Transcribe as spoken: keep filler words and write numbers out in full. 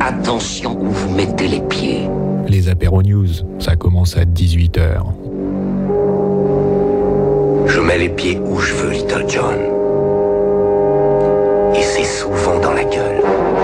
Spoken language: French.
Attention où vous mettez les pieds. Les apéros news, ça commence à dix-huit heures. Je mets les pieds où je veux, Little John.